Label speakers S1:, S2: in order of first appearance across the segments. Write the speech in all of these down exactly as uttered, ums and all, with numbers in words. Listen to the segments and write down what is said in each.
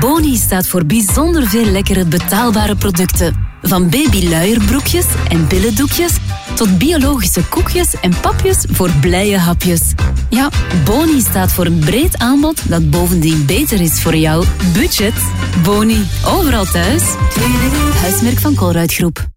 S1: Boni staat voor bijzonder veel lekkere betaalbare producten. Van babyluierbroekjes en billendoekjes tot biologische koekjes en papjes voor blije hapjes. Ja, Boni staat voor een breed aanbod dat bovendien beter is voor jouw budget. Boni, overal thuis. Huismerk van Colruyt Groep.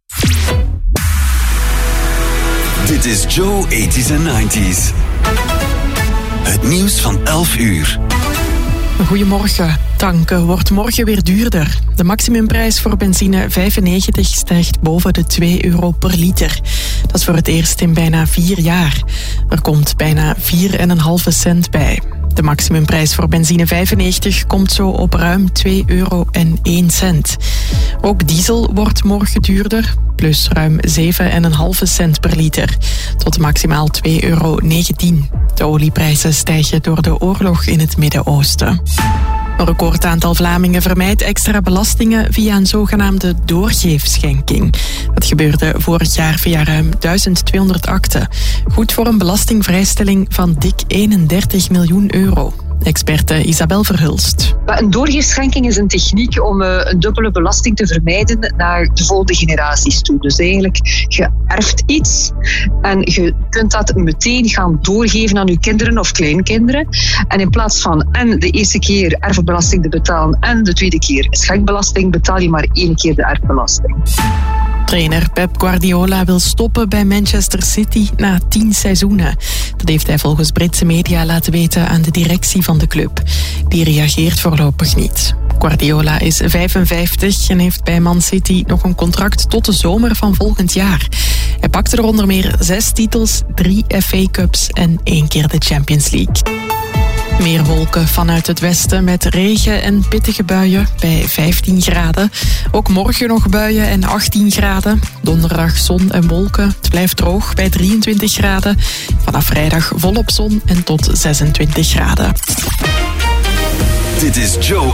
S2: Dit is Joe eighties and nineties. Het nieuws van elf uur.
S3: Goedemorgen. Tanken wordt morgen weer duurder. De maximumprijs voor benzine vijfennegentig stijgt boven de twee euro per liter. Dat is voor het eerst in bijna vier jaar. Er komt bijna vier komma vijf cent bij. De maximumprijs voor benzine vijfennegentig komt zo op ruim twee euro en één cent. Ook diesel wordt morgen duurder, plus ruim zeven komma vijf cent per liter, tot maximaal twee euro negentien. De olieprijzen stijgen door de oorlog in het Midden-Oosten. Een recordaantal Vlamingen vermijdt extra belastingen via een zogenaamde doorgeefschenking. Dat gebeurde vorig jaar via ruim duizend tweehonderd akten. Goed voor een belastingvrijstelling van dik eenendertig miljoen euro. Experte Isabel Verhulst.
S4: Een doorgeefschenking is een techniek om een dubbele belasting te vermijden naar de volgende generaties toe. Dus eigenlijk, je erft iets en je kunt dat meteen gaan doorgeven aan je kinderen of kleinkinderen. En in plaats van en de eerste keer erfbelasting te betalen en de tweede keer schenkbelasting, betaal je maar één keer de erfbelasting.
S3: Trainer Pep Guardiola wil stoppen bij Manchester City na tien seizoenen. Dat heeft hij volgens Britse media laten weten aan de directie van de club. Die reageert voorlopig niet. Guardiola is vijfenvijftig en heeft bij Man City nog een contract tot de zomer van volgend jaar. Hij pakte er onder meer zes titels, drie F A Cups en één keer de Champions League. Meer wolken vanuit het westen met regen en pittige buien bij vijftien graden. Ook morgen nog buien en achttien graden. Donderdag zon en wolken. Het blijft droog bij drieëntwintig graden. Vanaf vrijdag volop zon en tot zesentwintig graden.
S2: Dit is Joe